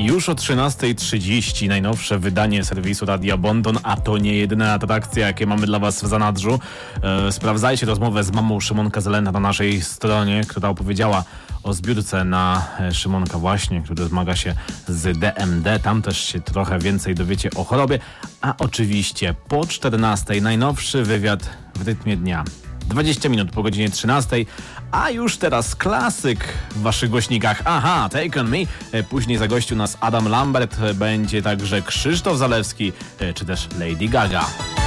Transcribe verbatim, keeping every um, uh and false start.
Już o trzynastej trzydzieści najnowsze wydanie serwisu Radia Bonton, a to nie jedyne atrakcje, jakie mamy dla Was w zanadrzu. E, sprawdzajcie rozmowę z mamą Szymonka Zelenta na naszej stronie, która opowiedziała o zbiórce na Szymonka właśnie, który zmaga się z D M D. Tam też się trochę więcej dowiecie o chorobie. A oczywiście po czternastej najnowszy wywiad w rytmie dnia. dwadzieścia minut po godzinie trzynastej, a już teraz klasyk w waszych głośnikach. Aha, Take On Me. Później zagościł nas Adam Lambert, będzie także Krzysztof Zalewski, czy też Lady Gaga.